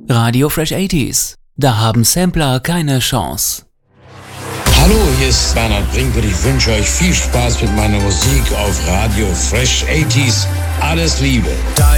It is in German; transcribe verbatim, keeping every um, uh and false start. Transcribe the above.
Radio Fresh achtziger. Da haben Sampler keine Chance. Hallo, hier ist Bernhard Brink und ich wünsche euch viel Spaß mit meiner Musik auf Radio Fresh achtziger. Alles Liebe.